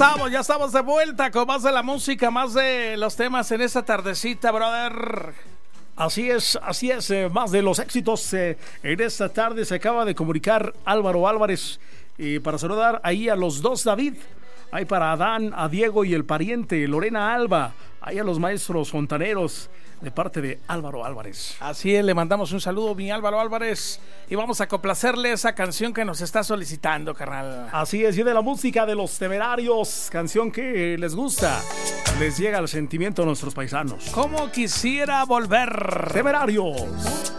Ya estamos de vuelta con más de la música, más de los temas en esta tardecita, brother. Así es, más de los éxitos en esta tarde. Se acaba de comunicar Álvaro Álvarez para saludar ahí a los dos David, ahí para Adán, a Diego y el pariente Lorena Alba, ahí a los maestros fontaneros de parte de Álvaro Álvarez. Así es, le mandamos un saludo, mi Álvaro Álvarez, y vamos a complacerle esa canción que nos está solicitando, carnal. Así es, y de la música de Los Temerarios, canción que les gusta, les llega el sentimiento a nuestros paisanos. ¿Cómo quisiera volver? Temerarios.